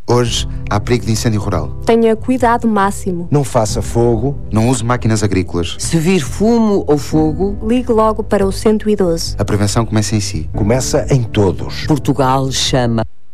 Hoje há perigo de incêndio rural. Tenha cuidado máximo. Não faça fogo. Não use máquinas agrícolas. Se vir fumo ou fogo, ligue logo para o 112. A prevenção começa em si. Começa em todos. Portugal chama.